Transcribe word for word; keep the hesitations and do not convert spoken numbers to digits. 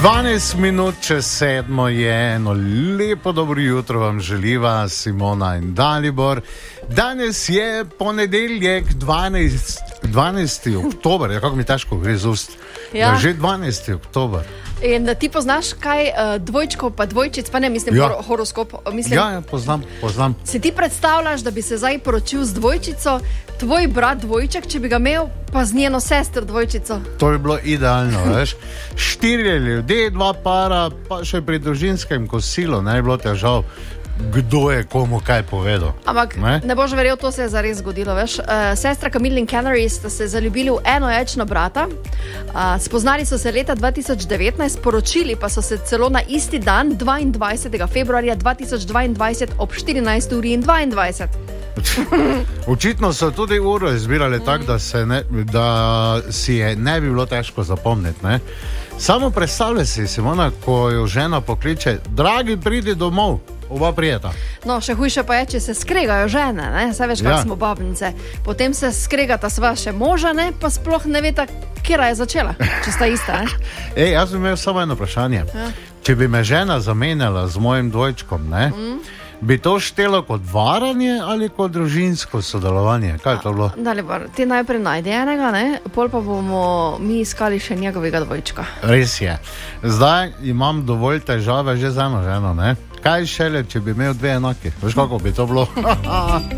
dvanajst minut čez sedmo je, eno lepo dobro jutro vam želiva Simona in Dalibor. Danes je ponedeljek, dvanajsti oktober, ja, kako mi težko gre z ust. Ja. Že dvanajsti oktober. In ti poznaš kaj uh, dvojčkov pa dvojčic, pa ne mislim Ja. hor horoskop. Mislim, Ja, ja, poznam, poznam. Si ti predstavljaš, da bi se zdaj poročil z dvojčico, tvoj brat dvojček, če bi ga imel, pa z njeno sestro dvojčico? To bi bilo idealno, veš. Štirje ljudje, dva para, pa še pri družinskem kosilu, ne bi bilo težav, kdo je komu kaj povedal. Ampak ne, Ne? ne boš verjel, to se je zares zgodilo. Veš? Uh, sestra Camille in Canary sta se zaljubili v enojačno brata. Uh, spoznali so se leta dva tisoč devetnajst, poročili pa so se celo na isti dan, dvaindvajsetega februarja dva tisoč dvaindvajset ob štirinajsti uri in dvaindvajset. Očitno so tudi uro izbirali tako, da, se ne- da si je ne bi bilo težko zapomniti. Ne? Samo predstavljaj si, Simona, ko jo žena pokliče, dragi, pridi domov, oba prijeta. No, še hujše pa je, če se skregajo žene, ne? Saj veš, kako Ja. smo babnice. Potem se skregata sva še moža, ne? Pa sploh ne veta, kera je začela, če sta ista. Ne? Ej, jaz bi imel samo eno vprašanje. Ja. Če bi me žena zamenjala z mojim dvojčkom, ne, mm. bi to štelo kot varanje ali kot družinsko sodelovanje? Kaj je to bilo? Dalibor, ti najprej najdi enega, ne? Pol pa bomo mi iskali še njegovega dvojčka. Res je. Zdaj imam dovolj težave že z eno ženo, ne? Kaj šele, če bi imel dve enaki? Veš, kako bi to bilo?